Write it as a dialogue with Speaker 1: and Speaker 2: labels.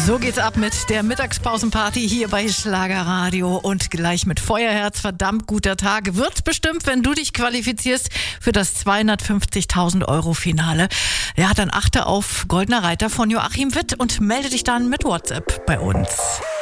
Speaker 1: So geht's ab mit der Mittagspausenparty hier bei Schlagerradio und gleich mit Feuerherz. Verdammt guter Tag wird's bestimmt, wenn du dich qualifizierst für das 250.000 € Finale. Ja, dann achte auf Goldener Reiter von Joachim Witt und melde dich dann mit WhatsApp bei uns.